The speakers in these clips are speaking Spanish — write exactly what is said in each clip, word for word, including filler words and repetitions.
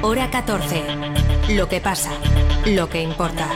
Hora catorce. Lo que pasa, lo que importa.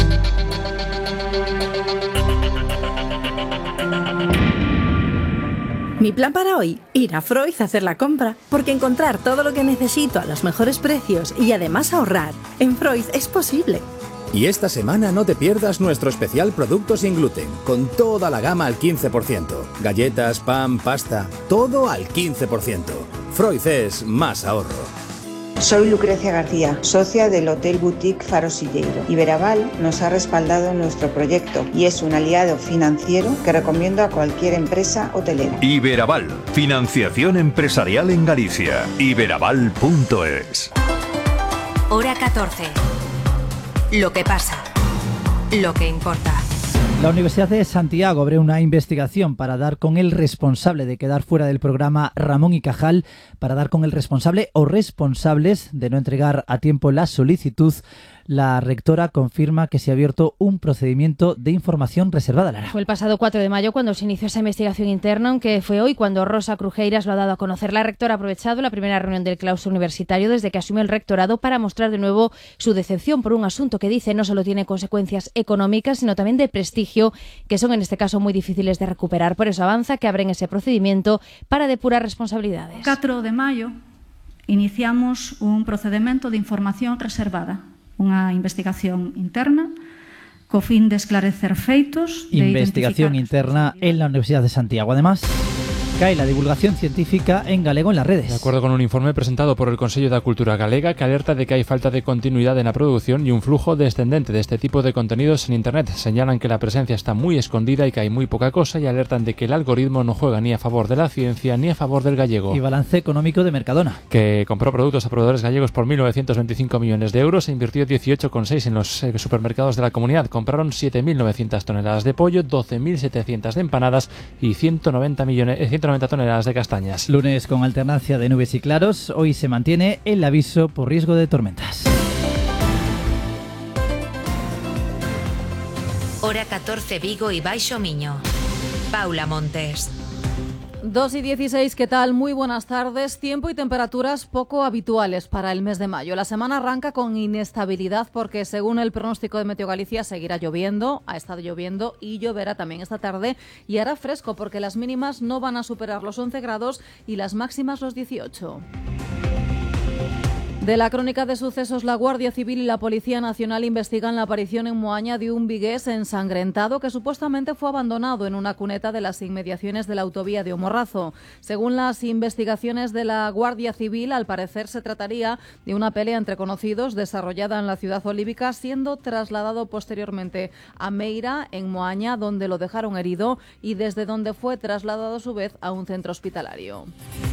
Mi plan para hoy, ir a Freud a hacer la compra, porque encontrar todo lo que necesito a los mejores precios y además ahorrar, en Freud es posible. Y esta semana no te pierdas nuestro especial Producto sin gluten, con toda la gama al quince por ciento. Galletas, pan, pasta, todo al quince por ciento. Freud es más ahorro. Soy Lucrecia García, socia del Hotel Boutique Faro Silleiro. Iberaval nos ha respaldado en nuestro proyecto y es un aliado financiero que recomiendo a cualquier empresa hotelera. Iberaval, financiación empresarial en Galicia. iberaval punto es. Hora catorce. Lo que pasa, lo que importa. La Universidad de Santiago abre una investigación para dar con el responsable de quedar fuera del programa Ramón y Cajal, para dar con el responsable o responsables de no entregar a tiempo la solicitud. La rectora confirma que se ha abierto un procedimiento de información reservada. Lara. Fue el pasado cuatro de mayo cuando se inició esa investigación interna, aunque fue hoy cuando Rosa Crujeiras lo ha dado a conocer. La rectora ha aprovechado la primera reunión del claustro universitario desde que asumió el rectorado para mostrar de nuevo su decepción por un asunto que dice no solo tiene consecuencias económicas, sino también de prestigio, que son en este caso muy difíciles de recuperar. Por eso avanza que abren ese procedimiento para depurar responsabilidades. cuatro de mayo iniciamos un procedimento de información reservada. Unha investigación interna co fin de esclarecer feitos. Investigación interna en la Universidad de Santiago. Además, cae la divulgación científica en galego en las redes. De acuerdo con un informe presentado por el Consello da Cultura Galega que alerta de que hay falta de continuidad en la producción y un flujo descendente de este tipo de contenidos en Internet. Señalan que la presencia está muy escondida y que hay muy poca cosa y alertan de que el algoritmo no juega ni a favor de la ciencia ni a favor del gallego. Y balance económico de Mercadona, que compró productos a proveedores gallegos por mil novecientos veinticinco millones de euros e invirtió dieciocho coma seis en los eh, supermercados de la comunidad. Compraron siete mil novecientas toneladas de pollo, doce mil setecientas de empanadas y ciento noventa millones, eh, ciento noventa toneladas de castañas. Lunes con alternancia de nubes y claros. Hoy se mantiene el aviso por riesgo de tormentas. Hora catorce, Vigo y Baixo Miño. Paula Montes. dos y dieciséis, ¿qué tal? Muy buenas tardes. Tiempo y temperaturas poco habituales para el mes de mayo. La semana arranca con inestabilidad porque, según el pronóstico de Meteo Galicia, seguirá lloviendo, ha estado lloviendo y lloverá también esta tarde y hará fresco porque las mínimas no van a superar los once grados y las máximas los dieciocho. De la crónica de sucesos, la Guardia Civil y la Policía Nacional investigan la aparición en Moaña de un vigués ensangrentado que supuestamente fue abandonado en una cuneta de las inmediaciones de la autovía de Omorrazo. Según las investigaciones de la Guardia Civil, al parecer se trataría de una pelea entre conocidos desarrollada en la ciudad olívica, siendo trasladado posteriormente a Meira, en Moaña, donde lo dejaron herido y desde donde fue trasladado a su vez a un centro hospitalario.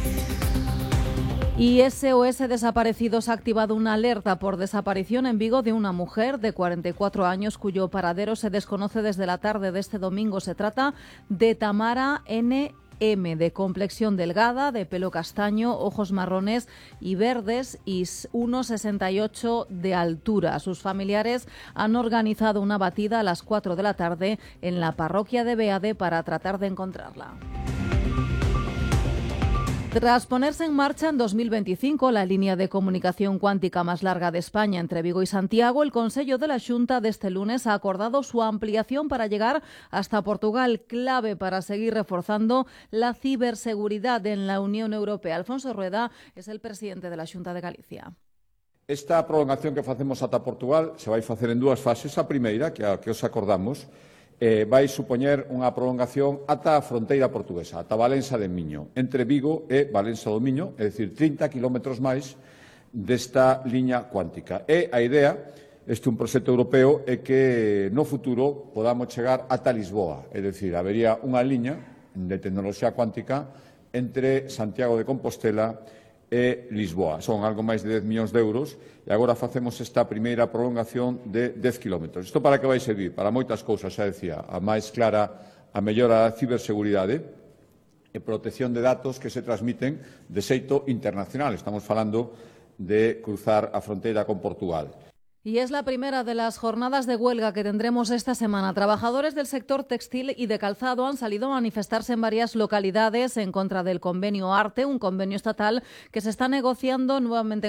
Y S O S Desaparecidos ha activado una alerta por desaparición en Vigo de una mujer de cuarenta y cuatro años cuyo paradero se desconoce desde la tarde de este domingo. Se trata de Tamara N M, de complexión delgada, de pelo castaño, ojos marrones y verdes y uno coma sesenta y ocho de altura. Sus familiares han organizado una batida a las cuatro de la tarde en la parroquia de Beade para tratar de encontrarla. Tras ponerse en marcha en dos mil veinticinco la línea de comunicación cuántica más larga de España entre Vigo y Santiago, el Consello de la Xunta de este lunes ha acordado su ampliación para llegar hasta Portugal, clave para seguir reforzando la ciberseguridad en la Unión Europea. Alfonso Rueda es el presidente de la Xunta de Galicia. Esta prolongación que facemos ata Portugal se vai facer en dúas fases. A primeira, que a que os acordamos, Eh, vai supoñer unha prolongación ata a fronteira portuguesa, ata Valença de Miño, entre Vigo e Valença do Miño, é dicir, trinta quilómetros máis desta liña cuántica. E a idea, este é un proxecto europeo, é que no futuro podamos chegar ata Lisboa, é dicir, habería unha liña de tecnoloxía cuántica entre Santiago de Compostela e Lisboa. Son algo máis de dez millóns de euros e agora facemos esta primeira prolongación de dez quilómetros. Isto para que vai servir? Para moitas cousas, xa decía, a máis clara a mellora da ciberseguridade e protección de datos que se transmiten de xeito internacional. Estamos falando de cruzar a fronteira con Portugal. Y es la primera de las jornadas de huelga que tendremos esta semana. Trabajadores del sector textil y de calzado han salido a manifestarse en varias localidades en contra del convenio ARTE, un convenio estatal que se está negociando nuevamente